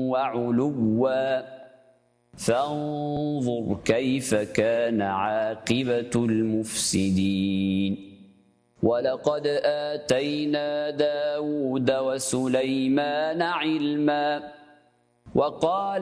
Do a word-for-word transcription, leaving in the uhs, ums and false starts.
وعلوا فانظر كيف كان عاقبة المفسدين ولقد آتينا داود وسليمان علما وقال